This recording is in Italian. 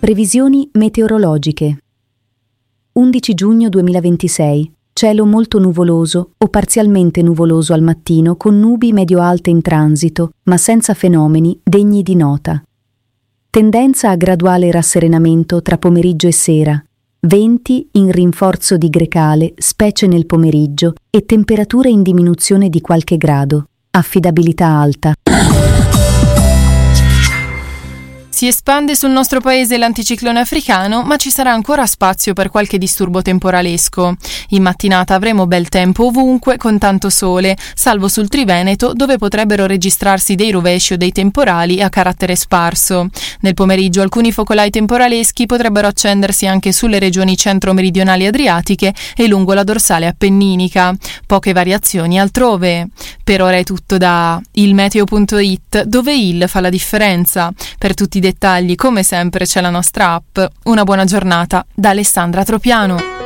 Previsioni meteorologiche. 11 giugno 2026. Cielo molto nuvoloso o parzialmente nuvoloso al mattino con nubi medio-alte in transito, ma senza fenomeni degni di nota. Tendenza a graduale rasserenamento tra pomeriggio e sera. Venti in rinforzo di grecale, specie nel pomeriggio, e temperature in diminuzione di qualche grado. Affidabilità alta. Si espande sul nostro paese l'anticiclone africano, ma ci sarà ancora spazio per qualche disturbo temporalesco. In mattinata avremo bel tempo ovunque con tanto sole, salvo sul Triveneto dove potrebbero registrarsi dei rovesci o dei temporali a carattere sparso. Nel pomeriggio alcuni focolai temporaleschi potrebbero accendersi anche sulle regioni centro-meridionali adriatiche e lungo la dorsale appenninica. Poche variazioni altrove. Per ora è tutto da ilmeteo.it, dove il fa la differenza. Per tutti i dettagli, come sempre, c'è la nostra app. Una buona giornata da Alessandra Tropiano.